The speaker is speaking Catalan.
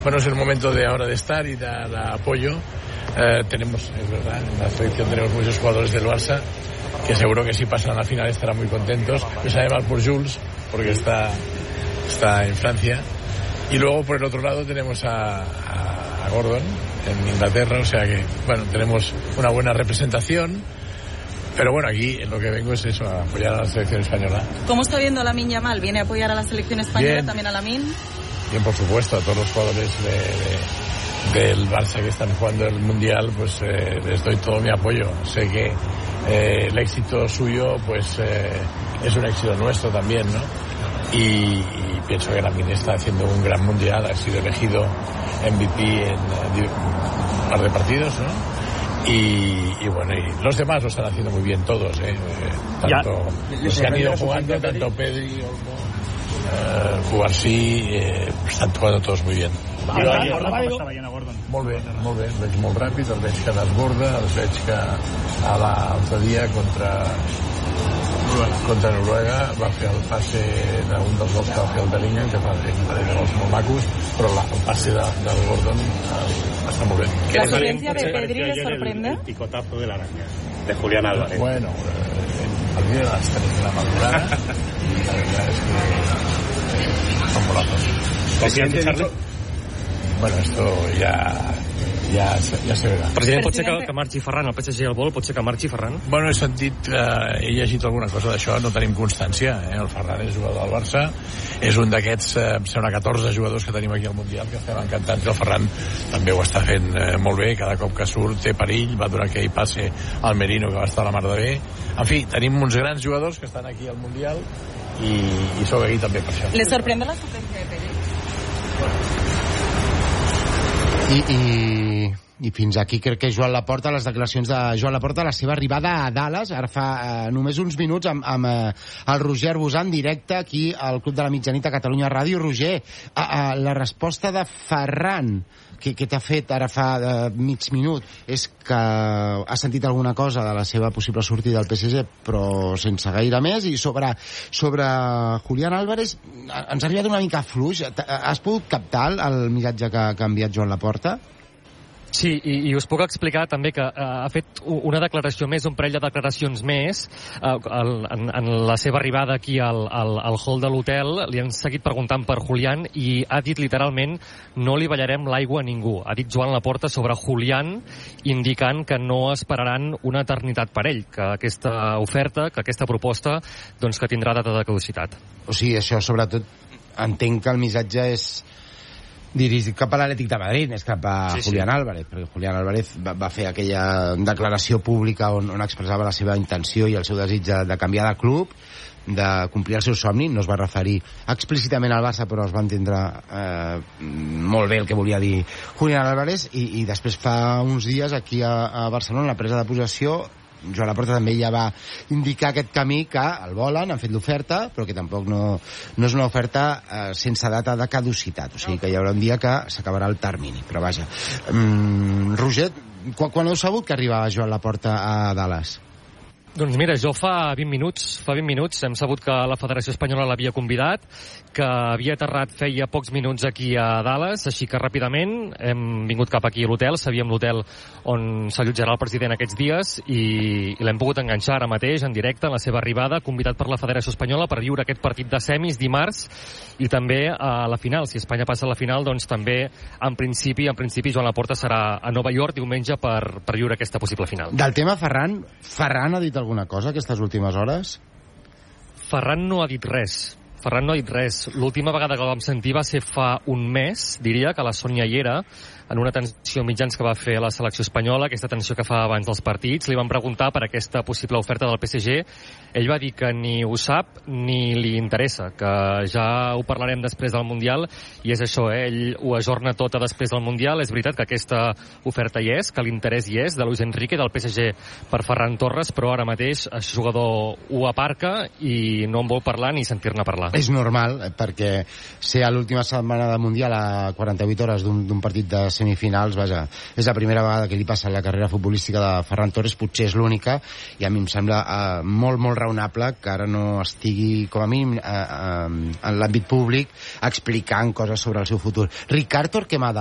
Bueno, es el momento de ahora de estar y dar apoyo. Tenemos, es verdad, en la selección tenemos muchos jugadores del Barça que seguro que si pasan a la final estarán muy contentos. Me sabe mal por Jules, porque está en Francia. Y luego por el otro lado tenemos a Gordon en Inglaterra, o sea que, bueno, tenemos una buena representación. Pero bueno, aquí lo que vengo es eso, a apoyar a la selección española. ¿Cómo está viendo Lamine Yamal? ¿Viene a apoyar a la selección española? Bien. También a Lamine? Bien, por supuesto, a todos los jugadores del Barça que están jugando el Mundial, pues les doy todo mi apoyo. Sé que el éxito suyo pues es un éxito nuestro también, ¿no? Y pienso que Lamine está haciendo un gran Mundial, ha sido elegido MVP en un par de partidos, ¿no? Y bueno, y los demás lo están haciendo muy bien todos, tanto los que han ido jugando, tanto Pedri, Olmo, Cubarsí, estan jugando todos muy bien. Molt bé, el veig molt ràpid, el veig que desborda, el veig que l'altre dia contra Noruega va fer el passe d'un dels gols que va fer el Bellingham, que fa un parell de gols molt macos, però el passe del Gordon està molt bé. ¿La experiencia de Pedri le sorprende? El picotazo de la araña, de Julián Álvarez. Bueno, el día de las 3 de la madrugada, y la verdad es que son golazos. Presidente, Charlie. Bueno, esto ja se verà. President, pot ser que marxi Ferran, el PSG el vol, pot ser que marxi Ferran? Bueno, he sentit, he llegit alguna cosa d'això, no tenim constància, El Ferran és jugador del Barça, és un d'aquests, em sembla, 14 jugadors que tenim aquí al Mundial, que estem encantats, el Ferran també ho està fent molt bé, cada cop que surt té perill, va donar aquell passe al Merino, que va estar a la mar de bé. En fi, tenim uns grans jugadors que estan aquí al Mundial i sóc aquí també per això. ¿Le sorprende la suplencia de Pedri? I fins aquí crec que Joan Laporta, les declaracions de Joan Laporta, la seva arribada a Dallas, ara fa només uns minuts amb el Roger Arbusà en directe aquí al Club de la Mitjanit a Catalunya Ràdio. Roger, la resposta de Ferran que t'ha fet ara fa mig minut és que ha sentit alguna cosa de la seva possible sortida del PSG, però sense gaire més. I sobre Julián Álvarez ens ha arribat una mica fluix. Has pogut captar el missatge que ha enviat Joan Laporta? Sí, i us puc explicar també que ha fet una declaració més, un parell de declaracions més en la seva arribada aquí al hall de l'hotel. Li han seguit preguntant per Julián i ha dit literalment: no li ballarem l'aigua a ningú. Ha dit Joan Laporta sobre Julián, indicant que no esperaran una eternitat per ell, que aquesta oferta, que aquesta proposta, doncs que tindrà data de caducitat. O sigui, això sobretot entenc que el missatge és dirigit cap a l'Atlètic de Madrid, més cap a Julián Álvarez, perquè Julián Álvarez va fer aquella declaració pública on expressava la seva intenció i el seu desig de canviar de club, de complir el seu somni. No es va referir explícitament al Barça, però es va entendre molt bé el que volia dir Julián Álvarez. I després, fa uns dies, aquí a Barcelona, la presa de possessió, Joan Laporta també ja va indicar aquest camí, que el volen, han fet l'oferta, però que tampoc no és una oferta sense data de caducitat. O sigui que hi haurà un dia que s'acabarà el termini. Però vaja, Roger, quan heu sabut que arribava Joan Laporta a Dallas? Doncs mira, jo fa 20 minuts hem sabut que la Federació Espanyola l'havia convidat, que havia aterrat feia pocs minuts aquí a Dallas, així que ràpidament hem vingut cap aquí a l'hotel. Sabíem l'hotel on s'allotjarà el president aquests dies i l'hem pogut enganxar ara mateix en directe en la seva arribada, convidat per la Federació Espanyola per viure aquest partit de semis dimarts i també a la final. Si Espanya passa a la final, doncs també en principi Joan Laporta serà a Nova York diumenge per viure aquesta possible final. Del tema Ferran ha dit alguna cosa aquestes últimes hores? Ferran no ha dit res. L'última vegada que el vam sentir va ser fa un mes, diria, que la Sònia hi era, en una atenció mitjans que va fer a la selecció espanyola, aquesta atenció que fa abans dels partits. Li van preguntar per aquesta possible oferta del PSG. Ell va dir que ni ho sap ni li interessa, que ja ho parlarem després del Mundial, i és això, ell ho ajorna tot a després del Mundial. És veritat que aquesta oferta hi és, que l'interès hi és, de Luis Enrique, del PSG per Ferran Torres, però ara mateix el jugador ho aparca i no en vol parlar ni sentir-ne parlar. És normal, perquè ser a l'última setmana de Mundial a 48 hores d'un partit de semifinals, vaja, és la primera vegada que li passa a la carrera futbolística de Ferran Torres, potser és l'única, i a mi em sembla molt, molt raonable que ara no estigui, com a mínim, en l'àmbit públic, explicant coses sobre el seu futur. Ricard Torquemada,